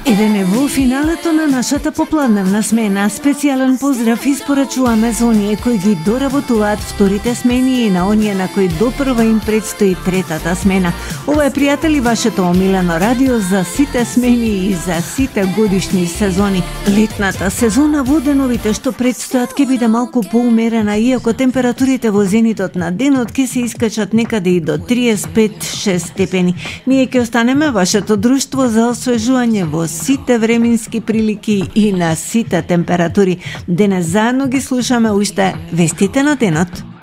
Еден е во финалето на нашата попладневна смена. Специјален поздрав испорачуваме за оние кои ги доработуваат вторите смени и на оние на кои допрва им предстои третата смена. Ова е, пријатели, вашето омилено радио за сите смени и за сите годишни сезони. Летната сезона во деновите што предстојат ќе биде малку поумерена, иако температурите во зенитот на денот ќе се искачат некаде и до 35-6 степени. Ние ќе останеме вашето друштво за освежување во сите временски прилики и на сите температури. Денес заедно ги слушаме уште вестите на денот.